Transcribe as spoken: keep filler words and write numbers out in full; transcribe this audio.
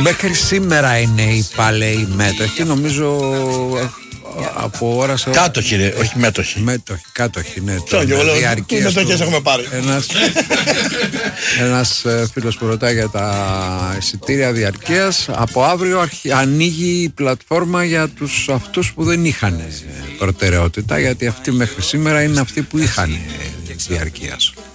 Μέχρι σήμερα είναι οι παλαιοί μέτοχοι, νομίζω από ώρα σε ώρα. Κάτοχοι, ρε, όχι μέτοχοι. Μέτοχοι, κάτοχοι, ναι. Τι μετοχές έχουμε πάρει. Ένας, ένας φίλος που ρωτάει για τα εισιτήρια διαρκείας. Από αύριο αρχι, ανοίγει η πλατφόρμα για τους αυτούς που δεν είχαν προτεραιότητα, γιατί αυτοί μέχρι σήμερα είναι αυτοί που είχαν διαρκείας.